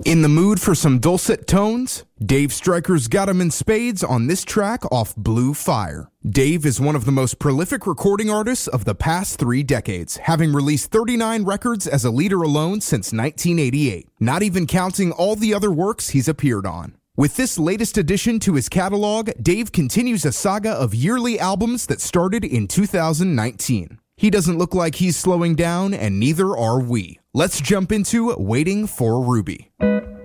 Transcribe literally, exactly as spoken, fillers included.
In the mood for some dulcet tones? Dave Stryker's got him in spades on this track off Blue Fire. Dave is one of the most prolific recording artists of the past three decades, having released thirty-nine records as a leader alone since nineteen eighty-eight, not even counting all the other works he's appeared on. With this latest addition to his catalog, Dave continues a saga of yearly albums that started in two thousand nineteen. He doesn't look like he's slowing down, and neither are we. Let's jump into Waiting for Ruby.